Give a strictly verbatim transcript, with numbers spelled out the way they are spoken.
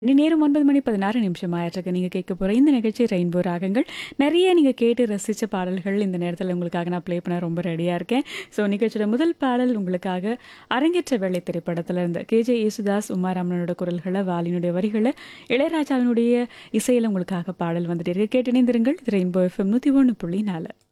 இனி நேரம் ஒன்பது மணி பதினாறு நிமிஷம் ஆயிட்டிருக்கு. நீங்க கேட்க போற இந்த நிகழ்ச்சி ரெயின்போ ராகங்கள். நெறைய நீங்க கேட்டு ரசிச்ச பாடல்கள் இந்த நேரத்தில உங்களுக்காக நான் ப்ளே பண்ண ரொம்ப ரெடியா இருக்கேன். ஸோ நிகழ்ச்சியோட முதல் பாடல் உங்களுக்காக அரங்கேற்ற வேலை திரைப்படத்துல இருந்து கேஜே யேசுதாஸ், உமா ரமணனோட குரல்கள, வாலினுடைய வரிகள, இளையராஜாவினுடைய இசையில உங்களுக்காக பாடல் வந்துட்டு இருக்கு. கேட்டு இணைந்திருங்கள். இது ரெயின்போ எஃப்எம் நூற்றி ஒன்று புள்ளி நான்கு.